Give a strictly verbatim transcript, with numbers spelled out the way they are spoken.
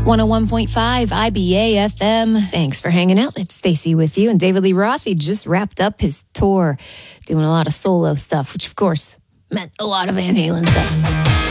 one oh one point five I B A F M. Thanks for hanging out. It's Stacey with you. And David Lee Roth, he just wrapped up his tour doing a lot of solo stuff, which of course meant a lot of Van Halen stuff.